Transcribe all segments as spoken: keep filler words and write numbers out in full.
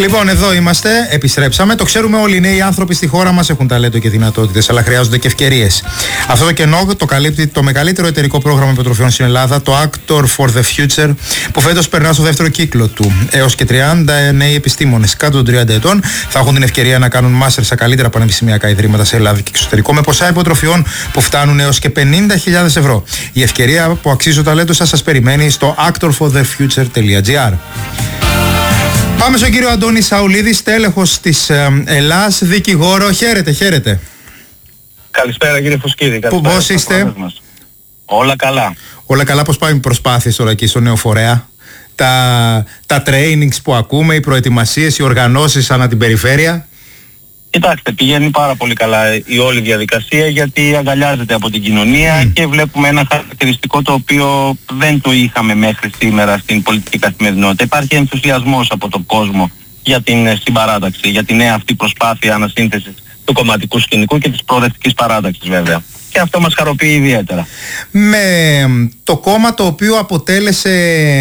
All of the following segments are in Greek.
Λοιπόν, εδώ είμαστε, επιστρέψαμε. Το ξέρουμε όλοι, οι νέοι άνθρωποι στη χώρα μας έχουν ταλέντο και δυνατότητες, αλλά χρειάζονται και ευκαιρίες. Αυτό το κενό το καλύπτει το μεγαλύτερο εταιρικό πρόγραμμα υποτροφιών στην Ελλάδα, το Actor for the Future, που φέτος περνά στο δεύτερο κύκλο του. Έως και τριάντα νέοι επιστήμονες κάτω των τριάντα ετών θα έχουν την ευκαιρία να κάνουν μάστερ σε καλύτερα πανεπιστημιακά ιδρύματα σε Ελλάδα και εξωτερικό, με ποσά υποτροφιών που φτάνουν έως και πενήντα χιλιάδες ευρώ. Η ευκαιρία που αξίζει το ταλέντο σας σας περιμένει στο actor for the future dot gr. Πάμε στον κύριο Αντώνη Σαουλίδη, στέλεχος της ε, Ελλάς, δικηγόρο. Χαίρετε, χαίρετε. Καλησπέρα κύριε Φουσκίδη. Πώς είστε? Όλα καλά. Όλα καλά, πώς πάει οι προσπάθειες τώρα εκεί στο νέο φορέα? Τα, τα trainings που ακούμε, οι προετοιμασίες, οι οργανώσεις ανά την περιφέρεια? Κοιτάξτε, πηγαίνει πάρα πολύ καλά η όλη διαδικασία, γιατί αγκαλιάζεται από την κοινωνία mm. και βλέπουμε ένα χαρακτηριστικό το οποίο δεν το είχαμε μέχρι σήμερα στην πολιτική καθημερινότητα. Υπάρχει ενθουσιασμός από τον κόσμο για την συμπαράταξη, για την νέα αυτή προσπάθεια ανασύνθεσης του κομματικού σκηνικού και της προοδευτικής παράταξης βέβαια. Και αυτό μας χαροποιεί ιδιαίτερα. Με το κόμμα το οποίο αποτέλεσε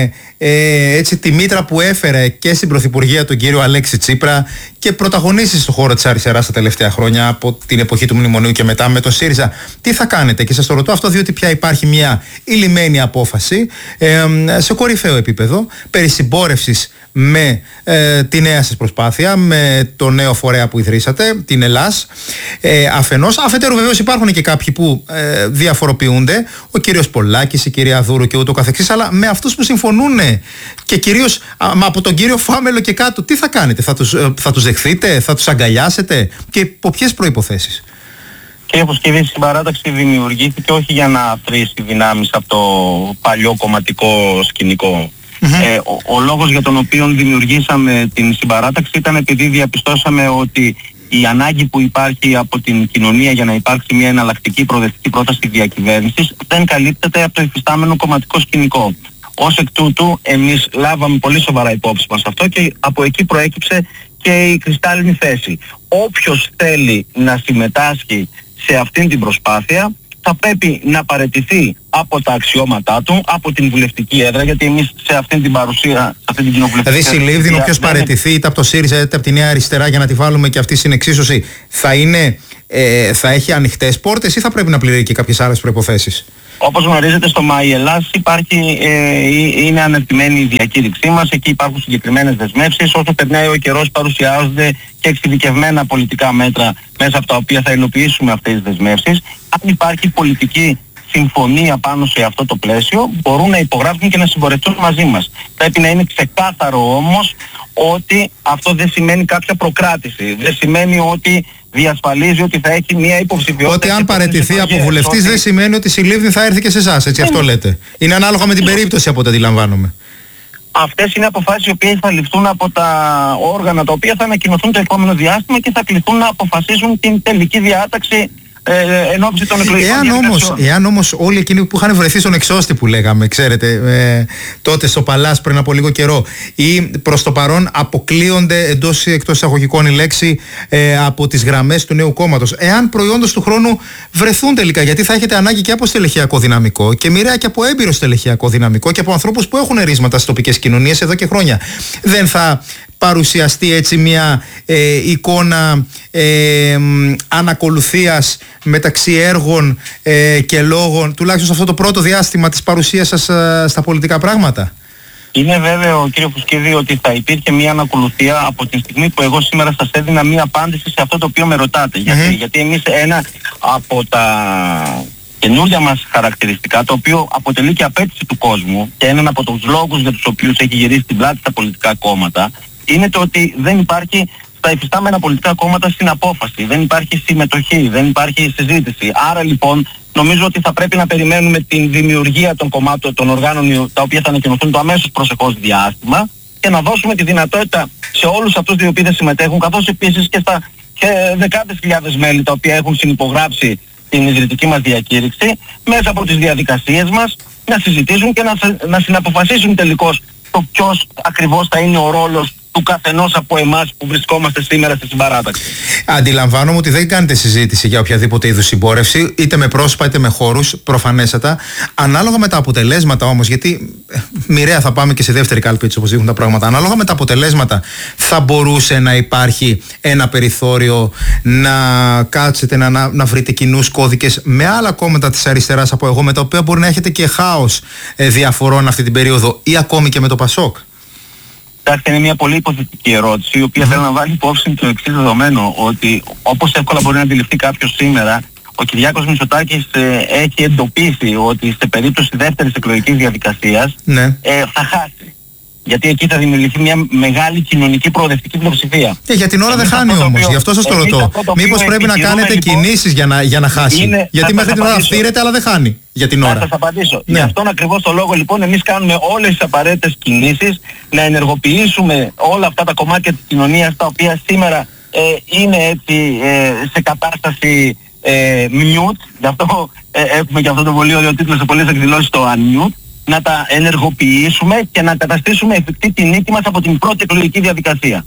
ε, έτσι, τη μήτρα που έφερε και στην Πρωθυπουργία τον κύριο Αλέξη Τσίπρα και πρωταγωνίσει στον χώρο της αριστεράς τα τελευταία χρόνια, από την εποχή του Μνημονίου και μετά με τον ΣΥΡΙΖΑ, τι θα κάνετε? Και σας το ρωτώ αυτό διότι πια υπάρχει μια ηλυμένη απόφαση ε, σε κορυφαίο επίπεδο περί συμπόρευσης με ε, τη νέα σας προσπάθεια, με το νέο φορέα που ιδρύσατε, την Ελλάς, ε, αφενός. Αφετέρου βεβαίως υπάρχουν και κάποιοι που ε, διαφοροποιούνται, ο κύριος Πολάκης, η κυρία Δούρου και ούτω καθεξής, αλλά με αυτούς που συμφωνούν και κυρίως α, από τον κύριο Φάμελο και κάτω, τι θα κάνετε? Θα τους, ε, θα τους δεχθείτε, θα τους αγκαλιάσετε και υπό ποιες προϋποθέσεις? Κύριε Φουσκίδη, η συμπαράταξη δημιουργήθηκε όχι για να αφρίσει δυνάμεις από το παλιό κομματικό σκηνικό. Mm-hmm. Ε, ο, ο λόγος για τον οποίο δημιουργήσαμε την συμπαράταξη ήταν επειδή διαπιστώσαμε ότι η ανάγκη που υπάρχει από την κοινωνία για να υπάρξει μια εναλλακτική προοδευτική πρόταση διακυβέρνησης δεν καλύπτεται από το υφιστάμενο κομματικό σκηνικό. Ως εκ τούτου εμείς λάβαμε πολύ σοβαρά υπόψη μας αυτό και από εκεί προέκυψε και η κρυστάλλινη θέση. Όποιος θέλει να συμμετάσχει σε αυτήν την προσπάθεια θα πρέπει να παραιτηθεί από τα αξιώματά του, από την βουλευτική έδρα, γιατί εμείς σε αυτήν την παρουσία, σε αυτήν την κοινοβουλευτική έδρα... Δηλαδή συλλήβδην όποιος παραιτηθεί είτε από το ΣΥΡΙΖΑ είτε από τη Νέα Αριστερά, για να τη βάλουμε και αυτή στην εξίσωση, θα, είναι, ε, θα έχει ανοιχτές πόρτες ή θα πρέπει να πληρεί και κάποιες άλλες προϋποθέσεις? Όπως γνωρίζετε, στο ΜΑΗ Ελλάς υπάρχει, ε, είναι αναρτημένη η διακήρυξή μας, εκεί υπάρχουν συγκεκριμένες δεσμεύσεις. Όσο περνάει ο καιρός παρουσιάζονται και εξειδικευμένα πολιτικά μέτρα μέσα από τα οποία θα υλοποιήσουμε αυτές τις δεσμεύσεις. Αν υπάρχει πολιτική συμφωνία πάνω σε αυτό το πλαίσιο, μπορούν να υπογράψουν και να συμπορευτούν μαζί μας. Πρέπει να είναι ξεκάθαρο όμως ότι αυτό δεν σημαίνει κάποια προκράτηση. Δεν σημαίνει ότι διασφαλίζει ότι θα έχει μια υποψηφιότητα. Ότι αν παραιτηθεί από βουλευτής ότι... δεν σημαίνει ότι συλλήβδη θα έρθει και σε εσάς, έτσι, αυτό λέτε? Είναι ανάλογα με την περίπτωση από ό,τι αντιλαμβάνομαι. Αυτές είναι αποφάσεις οι οποίες θα ληφθούν από τα όργανα τα οποία θα ανακοινωθούν το επόμενο διάστημα και θα κληθούν να αποφασίσουν την τελική διάταξη Ε, εν ώψη των εκλογικών εάν όμως, εάν όμως όλοι εκείνοι που είχαν βρεθεί στον εξώστη που λέγαμε, ξέρετε, ε, τότε στο Παλάς πριν από λίγο καιρό, ή προς το παρόν αποκλείονται εντός ή εκτός εισαγωγικών η λέξη ε, από τις γραμμές του νέου κόμματος, εάν προϊόντος του χρόνου βρεθούν τελικά, γιατί θα έχετε ανάγκη και από στελεχειακό δυναμικό και μοιραία και από έμπειρο στελεχειακό δυναμικό και από ανθρώπους που έχουν ρίσματα στις τοπικές κοινωνίες εδώ και χρόνια, δεν θα παρουσιαστεί έτσι μια ε, εικόνα ε, ανακολουθίας μεταξύ έργων ε, και λόγων, τουλάχιστον σε αυτό το πρώτο διάστημα της παρουσίας σας ε, στα πολιτικά πράγματα? Είναι βέβαιο, κύριε Φουσκίδη, ότι θα υπήρχε μια ανακολουθία από τη στιγμή που εγώ σήμερα σας έδινα μια απάντηση σε αυτό το οποίο με ρωτάτε. Mm-hmm. Γιατί, γιατί εμείς ένα από τα καινούργια μας χαρακτηριστικά, το οποίο αποτελεί και απέτηση του κόσμου και έναν από τους λόγους για τους οποίους έχει γυρίσει την πλάτη στα πολιτικά κόμματα, είναι το ότι δεν υπάρχει στα υφιστάμενα πολιτικά κόμματα συναπόφαση, δεν υπάρχει συμμετοχή, δεν υπάρχει συζήτηση. Άρα λοιπόν νομίζω ότι θα πρέπει να περιμένουμε την δημιουργία των κομμάτων, των οργάνων τα οποία θα ανακοινωθούν το αμέσως προσεχώς διάστημα και να δώσουμε τη δυνατότητα σε όλους αυτούς οι οποίοι δεν συμμετέχουν, καθώς επίσης και στα και δεκάδες χιλιάδες μέλη τα οποία έχουν συνυπογράψει την ιδρυτική μας διακήρυξη, μέσα από τις διαδικασίες μας να συζητήσουν και να, να συναποφασίσουν τελικώς το ποιος ακριβώς θα είναι ο ρόλος του του καθενός από εμάς που βρισκόμαστε σήμερα στη συμπαράταξη. Αντιλαμβάνομαι ότι δεν κάνετε συζήτηση για οποιαδήποτε είδους συμπόρευση, είτε με πρόσωπα είτε με χώρους, προφανέστατα. Ανάλογα με τα αποτελέσματα όμως, γιατί μοιραία θα πάμε και σε δεύτερη κάλπη, έτσι όπως δείχνουν τα πράγματα. Ανάλογα με τα αποτελέσματα, θα μπορούσε να υπάρχει ένα περιθώριο να κάτσετε να, να, να βρείτε κοινούς κώδικες με άλλα κόμματα της αριστεράς από εγώ, με τα οποία μπορεί να έχετε και χάος ε, διαφορών αυτή την περίοδο, ή ακόμη και με το Πασόκ? Είναι μια πολύ υποθετική ερώτηση, η οποία mm-hmm. θέλω να βάλει υπόψη το εξής δεδομένο, ότι όπως εύκολα μπορεί να αντιληφθεί κάποιος σήμερα, ο Κυριάκος Μητσοτάκης ε, έχει εντοπίσει ότι σε περίπτωση δεύτερης εκλογικής διαδικασίας ναι. ε, θα χάσει. Γιατί εκεί θα δημιουργηθεί μια μεγάλη κοινωνική προοδευτική πλειοψηφία. Και για την ώρα δεν χάνει όμως, γι' αυτό σας το ρωτώ. Μήπως πρέπει να κάνετε λοιπόν, κινήσεις για να, για να χάσει? Είναι, γιατί μέχρι την ώρα φθήρεται, αλλά δεν χάνει για την ώρα. Θα σας απαντήσω. Ναι. Γι' αυτόν ακριβώς το λόγο λοιπόν εμείς κάνουμε όλες τις απαραίτητες κινήσεις να ενεργοποιήσουμε όλα αυτά τα κομμάτια της κοινωνίας, τα οποία σήμερα ε, είναι έτσι ε, σε κατάσταση ε, mute. Γι' αυτό ε, έχουμε και αυτό το πολύ ωραίο τίτλο σε πολλές εκδηλώσεις, το unmute. Να τα ενεργοποιήσουμε και να καταστήσουμε εφικτή την νίκη μας από την πρώτη εκλογική διαδικασία.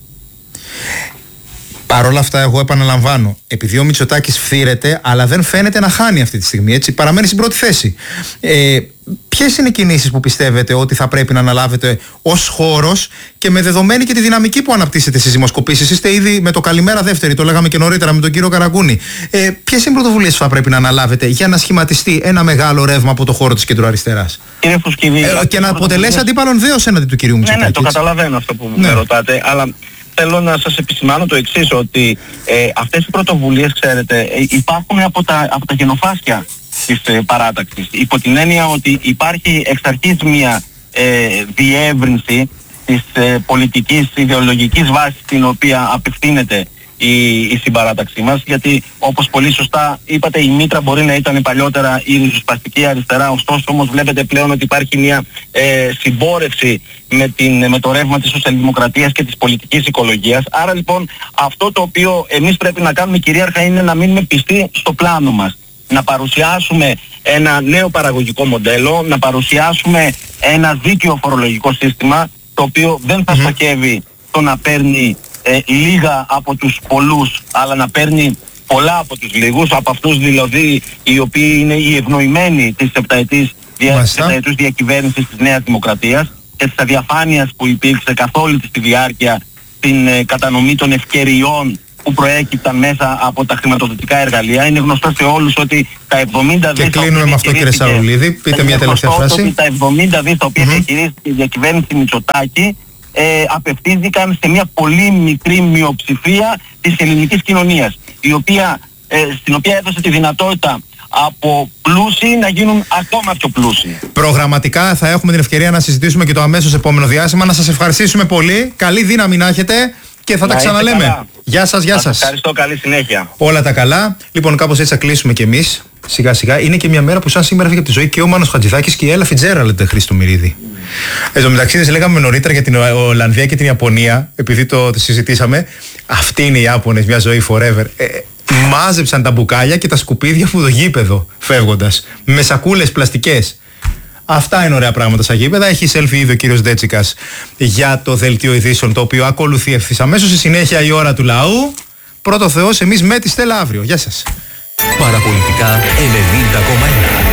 Παρ' όλα αυτά, εγώ επαναλαμβάνω, επειδή ο Μητσοτάκης φθήρεται, αλλά δεν φαίνεται να χάνει αυτή τη στιγμή, έτσι, παραμένει στην πρώτη θέση. Ε, ποιες είναι οι κινήσεις που πιστεύετε ότι θα πρέπει να αναλάβετε ως χώρος, και με δεδομένη και τη δυναμική που αναπτύσσετε στις δημοσκοπήσεις? Είστε ήδη με το καλημέρα δεύτερη, το λέγαμε και νωρίτερα με τον κύριο Καραγκούνη. Ε, ποιες είναι οι πρωτοβουλίες που θα πρέπει να αναλάβετε για να σχηματιστεί ένα μεγάλο ρεύμα από το χώρο της κεντροαριστεράς? Κύριε Φουσκηδή, ε, και να αποτελέσει αντίπαλον δέος έναντι του κυρίου Μητσοτάκη. Ναι, ναι, το καταλαβαίνω αυτό που ναι. με ρωτάτε, αλλά θέλω να σας επισημάνω το εξής, ότι ε, αυτές οι πρωτοβουλίες, ξέρετε, ε, υπάρχουν από τα, από τα γενοφάσκια της ε, παράταξης. Υπό την έννοια ότι υπάρχει εξ αρχής μια ε, διεύρυνση της ε, πολιτικής ιδεολογικής βάσης στην οποία απευθύνεται η, η συμπαράταξή μας, γιατί όπως πολύ σωστά είπατε, η μήτρα μπορεί να ήταν παλιότερα η ριζοσπαστική αριστερά, ωστόσο όμως βλέπετε πλέον ότι υπάρχει μια ε, συμπόρευση με, την, με το ρεύμα της σοσιαλδημοκρατίας και της πολιτικής οικολογίας. Άρα λοιπόν αυτό το οποίο εμείς πρέπει να κάνουμε κυρίαρχα είναι να μείνουμε πιστοί στο πλάνο μας. Να παρουσιάσουμε ένα νέο παραγωγικό μοντέλο, να παρουσιάσουμε ένα δίκαιο φορολογικό σύστημα, το οποίο δεν θα στοχεύει το να παίρνει ε, λίγα από τους πολλούς, αλλά να παίρνει πολλά από τους λίγους, από αυτούς δηλαδή οι οποίοι είναι οι ευνοημένοι της επταετής δια, διακυβέρνησης της Νέας Δημοκρατίας και της αδιαφάνειας που υπήρξε καθ' όλη τη διάρκεια στην ε, κατανομή των ευκαιριών που προέκυπταν μέσα από τα χρηματοδοτικά εργαλεία. Είναι γνωστό σε όλους ότι τα εβδομήντα δις... Και κλείνουμε με αυτό, κύριε Σαρουλίδη. Πείτε μια τελευταία φράση. Ότι τα εβδομήντα δις τα οποία mm-hmm. διαχειρίζεται η διακυβέρνηση Μητσοτάκη ε, απευθύνθηκαν σε μια πολύ μικρή μειοψηφία της ελληνικής κοινωνίας, η οποία, ε, στην οποία έδωσε τη δυνατότητα από πλούσιοι να γίνουν ακόμα πιο πλούσιοι. Προγραμματικά θα έχουμε την ευκαιρία να συζητήσουμε και το αμέσως επόμενο διάστημα. Να σας ευχαριστήσουμε πολύ. Καλή δύναμη να έχετε. Και θα να τα ξαναλέμε. Καλά. Γεια σας, γεια σας. Ευχαριστώ, καλή συνέχεια. Όλα τα καλά. Λοιπόν, κάπως έτσι θα κλείσουμε κι εμείς. Σιγά σιγά. Είναι και μια μέρα που σαν σήμερα φύγει από τη ζωή και ο Μάνος Χατζηδάκης και η Έλα Φιτζέραλντ, Χρήστο Μυρίδη. Mm. Εν τω μεταξύ, δεν λέγαμε νωρίτερα για την Ολλανδία και την Ιαπωνία, επειδή το, το συζητήσαμε. Αυτοί είναι οι Ιάπωνες, μια ζωή forever. Ε, μάζεψαν τα μπουκάλια και τα σκουπίδια από το γήπεδο φεύγοντας. Με σακούλες πλαστικές. Αυτά είναι ωραία πράγματα στα γήπεδα. Έχει selfie ήδη ο κύριος Ντέτσικας για το δελτίο ειδήσεων, το οποίο ακολουθεί ευθύς αμέσως. Στη συνέχεια η ώρα του λαού. Πρώτο Θεός, εμείς με τη Στέλλα αύριο. Γεια σας. Παραπολιτικά ενενήντα κόμμα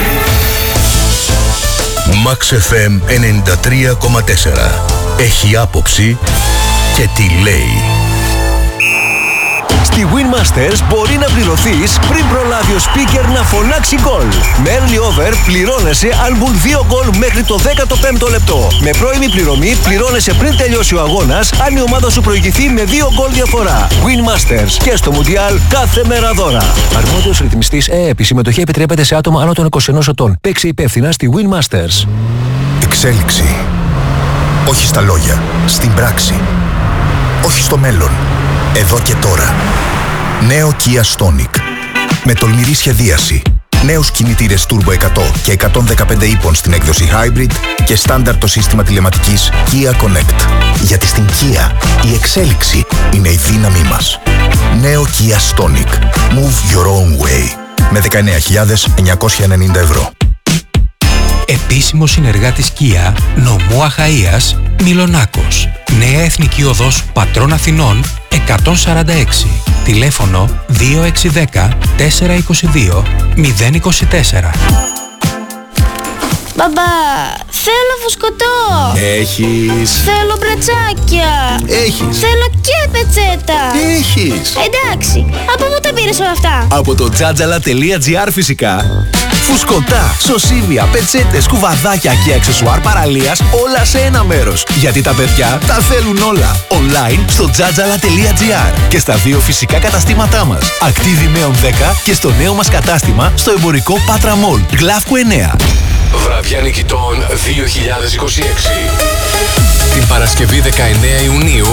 ένα. Max εφ εμ ενενήντα τρία κόμμα τέσσερα. Έχει άποψη και τι λέει. Στη Winmasters μπορεί να πληρωθείς πριν προλάβει ο speaker να φωνάξει γκολ. Με early over πληρώνεσαι αν μπουν δύο γκολ μέχρι το δέκατο πέμπτο λεπτό. Με πρώιμη πληρωμή πληρώνεσαι πριν τελειώσει ο αγώνας αν η ομάδα σου προηγηθεί με δύο γκολ διαφορά. Winmasters και στο Μουντιάλ κάθε μέρα δώρα. Αρμόδιος ρυθμιστής ΕΕΠ. Η συμμετοχή επιτρέπεται σε άτομα άνω των είκοσι ενός ετών. Παίξε υπεύθυνα στη Winmasters. Εξέλιξη. Όχι στα λόγια, στην πράξη. Όχι στο μέλλον. Εδώ και τώρα. Νέο Kia Stonic. Με τολμηρή σχεδίαση. Νέους κινητήρες Turbo εκατό και εκατόν δεκαπέντε ύπων στην έκδοση Hybrid και στάνταρ το σύστημα τηλεματικής Kia Connect. Γιατί στην Kia η εξέλιξη είναι η δύναμή μας. Νέο Kia Stonic. Move your own way. Με δεκαεννέα χιλιάδες εννιακόσια ενενήντα ευρώ. Επίσημος συνεργάτης Kia, νομού Αχαΐας, Μυλονάκος. Νέα Εθνική Οδός Πατρών Αθηνών εκατόν σαράντα έξι. Τηλέφωνο δύο έξι ένα μηδέν τέσσερα είκοσι δύο μηδέν είκοσι τέσσερα. Μπαμπά, θέλω φουσκωτό. Έχεις. Θέλω μπρατσάκια. Έχεις. Θέλω και πετσέτα. Έχεις. Εντάξει, από πού τα πήρες όλα αυτά? Από το τζάτζαλα τελεία τζι άρ φυσικά. Φουσκωτά, σωσίβια, πετσέτες, κουβαδάκια και αξεσουάρ παραλίας όλα σε ένα μέρος. Γιατί τα παιδιά τα θέλουν όλα. Online στο τζάτζαλα τελεία τζι άρ και στα δύο φυσικά καταστήματά μας. Ακτίβη Μέων δέκα και στο νέο μας κατάστημα στο εμπορικό Πάτρα Μολ, Γλαύκου εννέα. Βραδιά νικητών δύο χιλιάδες είκοσι έξι. Την Παρασκευή δεκαεννέα Ιουνίου